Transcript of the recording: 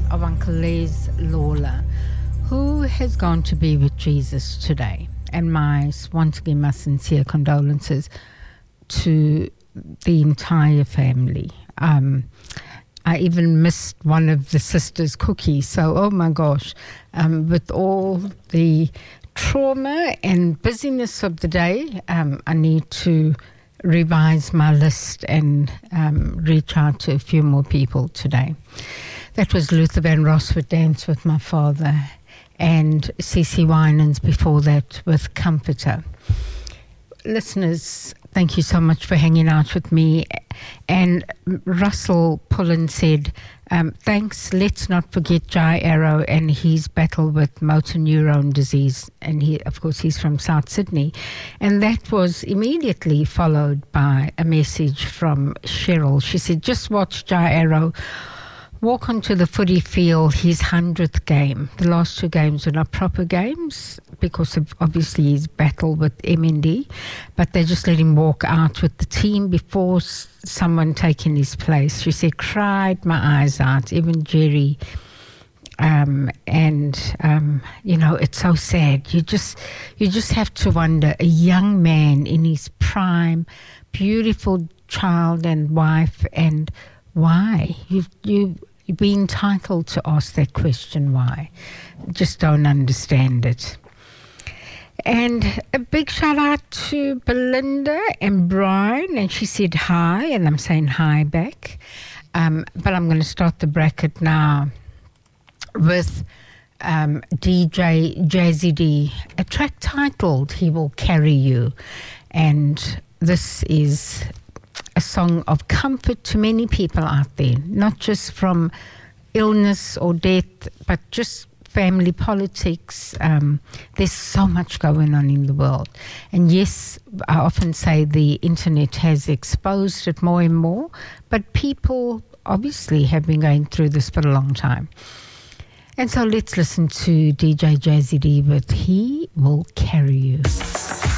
of Uncle Les Lawler, who has gone to be with Jesus today. And once again, my sincere condolences to the entire family. I even missed one of the sisters' cookies. So, oh my gosh, with all the trauma and busyness of the day, I need to revise my list and reach out to a few more people today. That was Luther Vandross with Dance with My Father, and C.C. Winans before that with Comforter. Listeners, thank you so much for hanging out with me. And Russell Pullen said, thanks, let's not forget Jai Arrow and his battle with motor neurone disease. And he's from South Sydney. And that was immediately followed by a message from Cheryl. She said, just watch Jai Arrow walk onto the footy field, his 100th game. The last two games were not proper games because of obviously his battle with MND, but they just let him walk out with the team before someone taking his place. She said, cried my eyes out, even Jerry. It's so sad. You just have to wonder, a young man in his prime, beautiful child and wife, and why? You'd be entitled to ask that question, why? Just don't understand it. And a big shout out to Belinda and Brian, and she said hi, and I'm saying hi back. But I'm going to start the bracket now with DJ Jazzy D, a track titled He Will Carry You. And this is a song of comfort to many people out there, not just from illness or death, but just family politics. There's so much going on in the world. And yes, I often say the internet has exposed it more and more, but people obviously have been going through this for a long time. And so let's listen to DJ Jazzy D with He Will Carry You.